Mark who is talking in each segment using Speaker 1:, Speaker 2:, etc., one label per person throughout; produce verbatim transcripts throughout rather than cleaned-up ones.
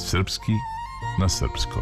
Speaker 1: Srpski na srpskom.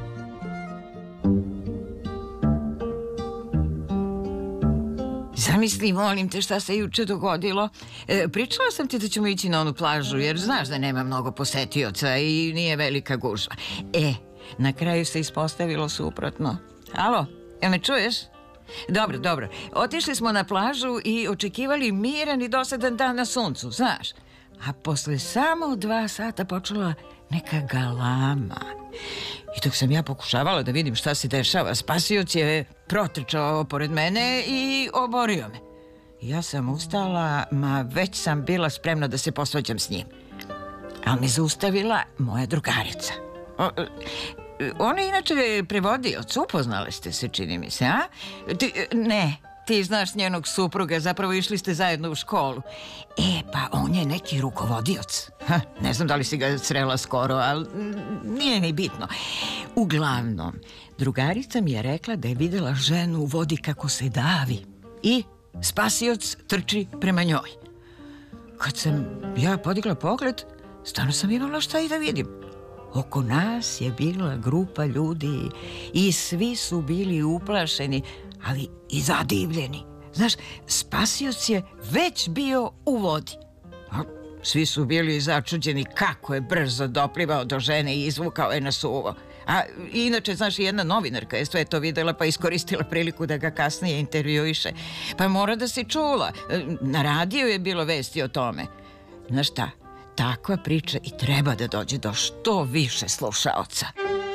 Speaker 2: Zamisli, molim te, šta se juče dogodilo. E, pričala sam ti da ćemo ići na onu plažu, jer znaš da nema mnogo posetioca i nije velika gužva. E, na kraju se ispostavilo suprotno. Alo, jel me čuješ? Dobro, dobro. Otišli smo na plažu i očekivali miran i dosadan dan na suncu, znaš. A posle samo dva sata počela neka galama. I dok sam ja pokušavala da vidim šta se dešava, spasioc je protrčao pored mene i oborio me. Ja sam ustala, ma već sam bila spremna da se posvađam s njim. Ali me zaustavila moja drugarica. O, ona je inače prevodioc, upoznali ste se, čini mi se, a? Ti, ne, ti znaš njenog supruga, zapravo išli ste zajedno u školu. E, pa on je neki rukovodioc. Ha, ne znam da li si ga srela skoro, ali nije ni bitno. Uglavnom, drugarica mi je rekla da je videla ženu u vodi kako se davi i spasioc trči prema njoj. Kad sam ja podigla pogled, stvarno sam imala šta i da vidim. Oko nas je bila grupa ljudi i svi su bili uplašeni, ali i zadivljeni. Znaš, spasioc je već bio u vodi. A svi su bili začuđeni kako je brzo doplivao do žene i izvukao je na suvo. A inače, znaš, jedna novinarka je sve to videla pa iskoristila priliku da ga kasnije intervjuiše. Pa mora da si čula. Na radiju je bilo vesti o tome. Znaš šta? Takva priča i treba da dođe do što više slušaoca.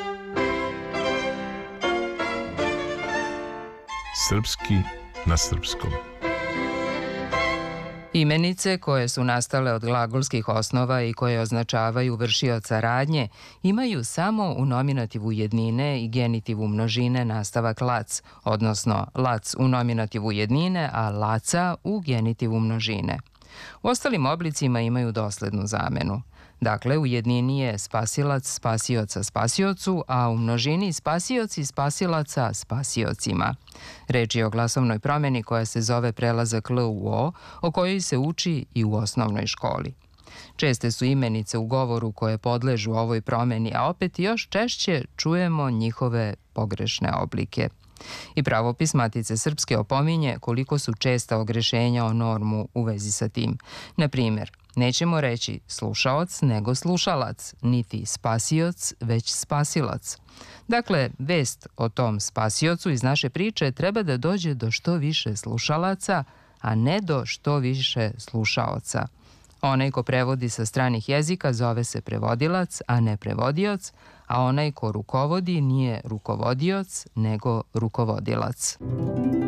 Speaker 1: Srpski na srpskom.
Speaker 3: Imenice koje su nastale od glagolskih osnova i koje označavaju vršioca radnje imaju samo u nominativu jednine i genitivu množine nastavak lac, odnosno lac u nominativu jednine, a laca u genitivu množine. U ostalim oblicima imaju doslednu zamenu. Dakle, u jednini je spasilac spasioca spasiocu, a u množini spasioci spasilaca spasiocima. Reč je o glasovnoj promjeni koja se zove prelazak L u O, o kojoj se uči i u osnovnoj školi. Česte su imenice u govoru koje podležu ovoj promjeni, a opet još češće čujemo njihove pogrešne oblike. I pravopis Matice Srpske opominje koliko su česta ogrešenja o normu u vezi sa tim. Na primjer, nećemo reći slušaoc nego slušalac, niti spasioc već spasilac. Dakle, vest o tom spasiocu iz naše priče treba da dođe do što više slušalaca, a ne do što više slušaoca. Onaj ko prevodi sa stranih jezika zove se prevodilac, a ne prevodioc, a onaj ko rukovodi nije rukovodioc, nego rukovodilac.